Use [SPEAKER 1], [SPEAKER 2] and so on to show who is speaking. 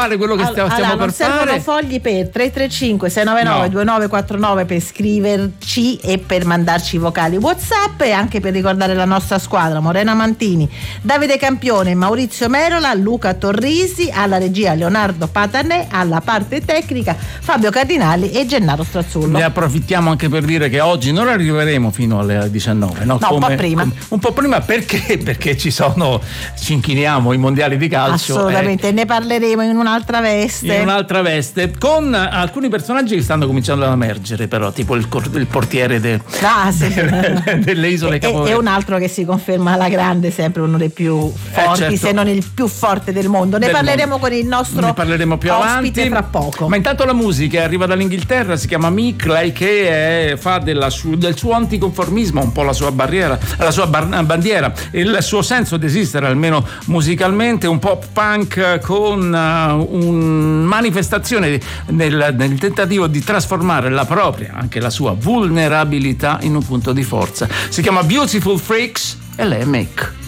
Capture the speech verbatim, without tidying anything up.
[SPEAKER 1] fare quello che stiamo,
[SPEAKER 2] allora,
[SPEAKER 1] stiamo per
[SPEAKER 2] fare. Non servono
[SPEAKER 1] fare.
[SPEAKER 2] fogli per tre tre cinque sei nove nove due nove quattro nove per scriverci e per mandarci vocali WhatsApp, e anche per ricordare la nostra squadra: Morena Mantini, Davide Campione, Maurizio Merola, Luca Torrisi, alla regia Leonardo Patanè, alla parte tecnica Fabio Cardinali e Gennaro Strazzullo.
[SPEAKER 1] Ne approfittiamo anche per dire che oggi non arriveremo fino alle diciannove, no?
[SPEAKER 2] No,
[SPEAKER 1] come,
[SPEAKER 2] un po' prima.
[SPEAKER 1] Come, un po' prima perché? Perché ci sono, ci inchiniamo i mondiali di calcio.
[SPEAKER 2] Assolutamente,
[SPEAKER 1] eh,
[SPEAKER 2] ne parleremo in un'altra veste.
[SPEAKER 1] In un'altra veste, con alcuni personaggi che stanno cominciando ad emergere, però, tipo il, il portiere de,
[SPEAKER 2] ah, sì.
[SPEAKER 1] de, delle isole Capoverde.
[SPEAKER 2] E un altro che si conferma alla grande, sempre uno dei più forti,
[SPEAKER 1] eh, certo.
[SPEAKER 2] se non il più forte del mondo. Ne
[SPEAKER 1] del
[SPEAKER 2] parleremo
[SPEAKER 1] mondo.
[SPEAKER 2] con il nostro
[SPEAKER 1] ne parleremo più
[SPEAKER 2] ospite
[SPEAKER 1] avanti
[SPEAKER 2] fra poco.
[SPEAKER 1] Ma intanto la musica arriva dall'Inghilterra, si chiama Mick, lei che è, fa della su, del suo anticonformismo un po' la sua barriera, la sua bar, bandiera, il suo senso di esistere, almeno musicalmente, un pop punk con uh, un manifestazione nel, nel tentativo di trasformare la propria, anche la sua vulnerabilità in un punto di forza. Si chiama Beautiful Freaks e lei è Mick.